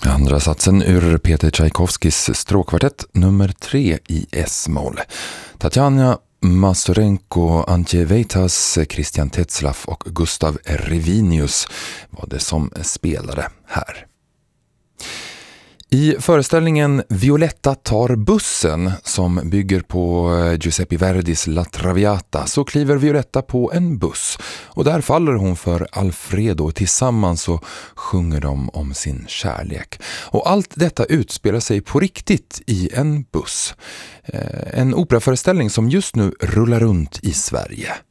Andra satsen ur Peter Tchaikovskis stråkkvartett nummer 3 i S-moll. Tatjana Mastorenko, Antje Veitas, Christian Tetzlaff och Gustav Revinius var det som spelade här. I föreställningen Violetta tar bussen, som bygger på Giuseppe Verdis La Traviata, så kliver Violetta på en buss och där faller hon för Alfredo. Tillsammans så sjunger de om sin kärlek. Och allt detta utspelar sig på riktigt i en buss. En operaföreställning som just nu rullar runt i Sverige.